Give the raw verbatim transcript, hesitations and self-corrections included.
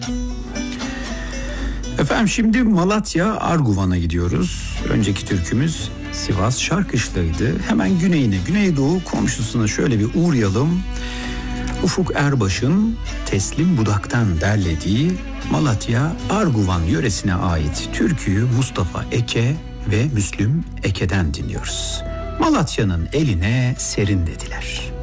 Efendim şimdi Malatya Arguvan'a gidiyoruz. Önceki türkümüz Sivas Şarkışla'ydı. Hemen güneyine, Güneydoğu komşusuna şöyle bir uğrayalım. Ufuk Erbaş'ın Teslim Budak'tan derlediği Malatya Arguvan yöresine ait türküyü Mustafa Eke ve Müslüm Eke'den dinliyoruz. Malatya'nın eline serin dediler.